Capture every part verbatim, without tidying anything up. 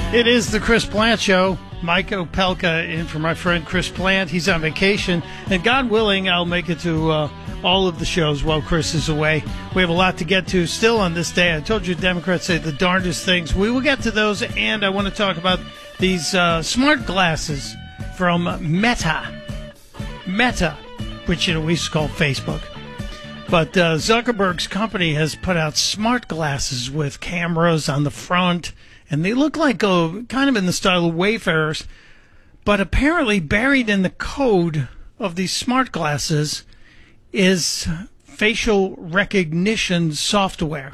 It is the Chris Plant Show. Mike Opelka in for my friend Chris Plant. He's on vacation, and God willing, I'll make it to uh, all of the shows while Chris is away. We have a lot to get to still on this day. I told you Democrats say the darndest things. We will get to those, and I want to talk about these uh, smart glasses from Meta. Meta, which you know we used to call Facebook. But uh, Zuckerberg's company has put out smart glasses with cameras on the front, and they look like uh, kind of in the style of Wayfarers, but apparently buried in the code of these smart glasses is facial recognition software.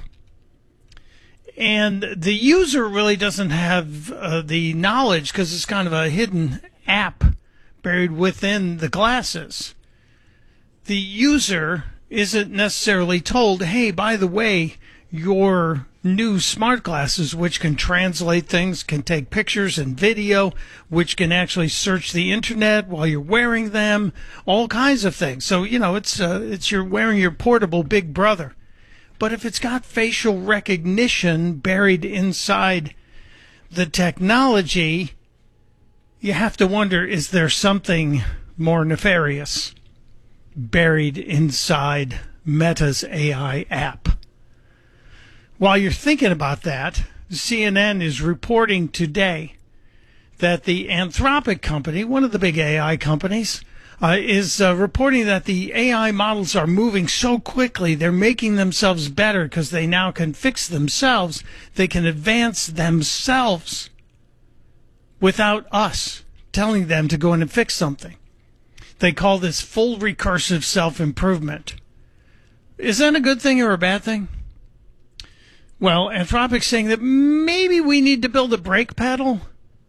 And the user really doesn't have uh, the knowledge because it's kind of a hidden app buried within the glasses. The user isn't necessarily told, hey, by the way, your new smart glasses, which can translate things, can take pictures and video, which can actually search the internet while you're wearing them, all kinds of things. So, you know, it's uh, it's you're wearing your portable Big Brother. But if it's got facial recognition buried inside the technology, you have to wonder, is there something more nefarious buried inside Meta's A I app? While you're thinking about that, C N N is reporting today that the Anthropic company, one of the big A I companies, uh, is uh, reporting that the A I models are moving so quickly, they're making themselves better because they now can fix themselves. They can advance themselves without us telling them to go in and fix something. They call this full recursive self-improvement. Is that a good thing or a bad thing? Well, Anthropic's saying that maybe we need to build a brake pedal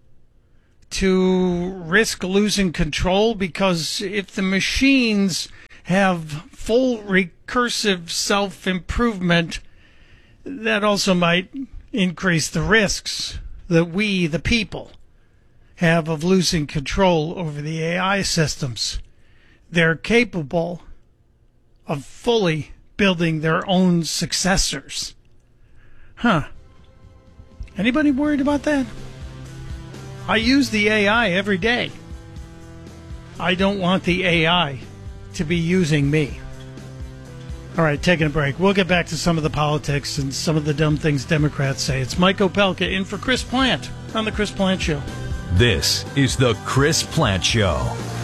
to risk losing control, because if the machines have full recursive self-improvement, that also might increase the risks that we, the people, have of losing control over the A I systems. They're capable of fully building their own successors. Huh. Anybody worried about that? I use the A I every day. I don't want the A I to be using me. All right, taking a break. We'll get back to some of the politics and some of the dumb things Democrats say. It's Mike Opelka in for Chris Plant on The Chris Plant Show. This is The Chris Plant Show.